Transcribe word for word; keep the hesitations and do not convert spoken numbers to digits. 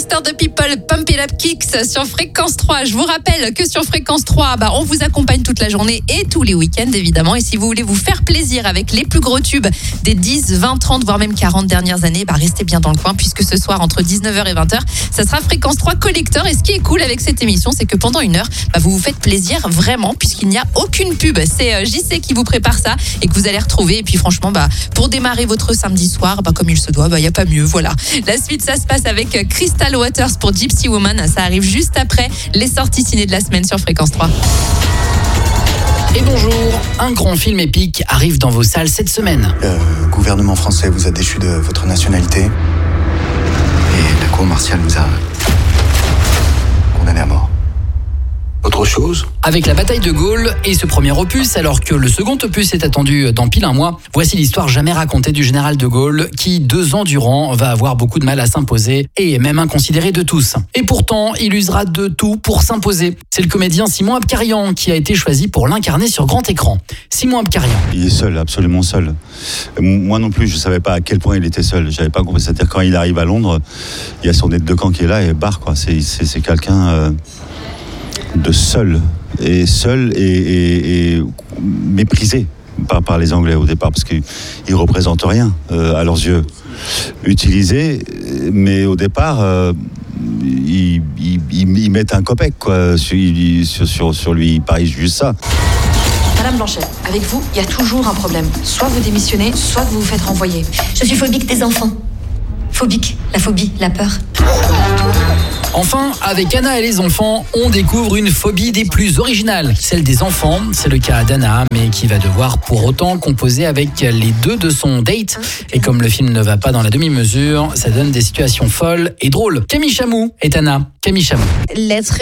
Mister The People, Pump It Up Kicks sur Fréquence trois. Je vous rappelle que sur Fréquence trois, bah, on vous accompagne toute la journée et tous les week-ends évidemment. Et si vous voulez vous faire plaisir avec les plus gros tubes des dix, vingt, trente, voire même quarante dernières années, bah, restez bien dans le coin puisque ce soir entre dix-neuf heures et vingt heures, ça sera Fréquence trois Collector. Et ce qui est cool avec cette émission, c'est que pendant une heure, bah, vous vous faites plaisir vraiment puisqu'il n'y a aucune pub. C'est euh, J C qui vous prépare ça et que vous allez retrouver. Et puis franchement, bah, pour démarrer votre samedi soir, bah, comme il se doit, il bah, n'y a pas mieux. Voilà. La suite, ça se passe avec Crystal Waters pour Gypsy Woman. Ça arrive juste après les sorties ciné de la semaine sur Fréquence trois. Et bonjour, un grand film épique arrive dans vos salles cette semaine. Le gouvernement français vous a déchu de votre nationalité et la cour martiale vous a condamné à mort. Autre chose ? Avec la bataille de Gaulle et ce premier opus, alors que le second opus est attendu dans pile un mois, voici l'histoire jamais racontée du général de Gaulle qui, deux ans durant, va avoir beaucoup de mal à s'imposer et est même inconsidéré de tous. Et pourtant, il usera de tout pour s'imposer. C'est le comédien Simon Abkarian qui a été choisi pour l'incarner sur grand écran. Simon Abkarian. Il est seul, absolument seul. Moi non plus, je ne savais pas à quel point il était seul. Je n'avais pas compris. C'est-à-dire quand il arrive à Londres, il y a son aide de camp qui est là et barre, quoi. C'est, c'est, c'est quelqu'un... Euh... de seul et seul et, et, et méprisé par, par les Anglais au départ parce qu'ils ne représentent rien euh, à leurs yeux, utilisé, mais au départ euh, ils, ils, ils mettent un copec quoi, sur, sur, sur lui, ils parient juste ça. Madame Blanchet, avec vous, il y a toujours un problème. Soit vous démissionnez, soit vous vous faites renvoyer. Je suis phobique des enfants. Phobique, la phobie, la peur. Enfin, avec Anna et les enfants, on découvre une phobie des plus originales, celle des enfants. C'est le cas d'Anna, mais qui va devoir pour autant composer avec les deux de son date. Et comme le film ne va pas dans la demi-mesure, ça donne des situations folles et drôles. Camille Chamou est Anna. Camille Chamou. Let's